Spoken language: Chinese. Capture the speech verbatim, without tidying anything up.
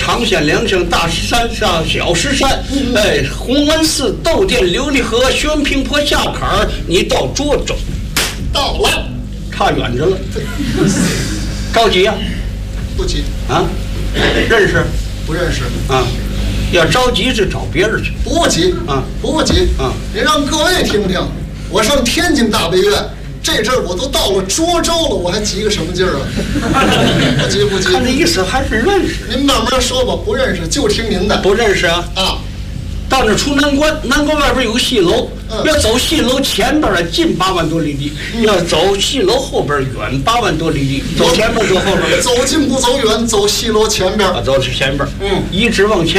长县、两县、大石山上小石山，哎，红安寺、窦店、琉璃河、宣平坡下坎儿，你到涿州， 到了， 差远着了。着急呀、啊？ 不急啊？认识？ 不认识啊？要着急就找别人去。 不急啊， 不急啊！ 您让各位听听，我上天津大悲院，这阵儿我都到了涿州了，我还急个什么劲儿啊？不急不急。 他这意思还是认识。 您慢慢说吧，不认识就听您的。 不认识啊？ 啊。 到那出南关，南关外边有个戏楼， 嗯、 要走戏楼前边的近八万多里地，嗯、要走戏楼后边远八万多里地。走前边走后边？ 走近不走远，走戏楼前边。 啊，走前边。 嗯， 一直往前。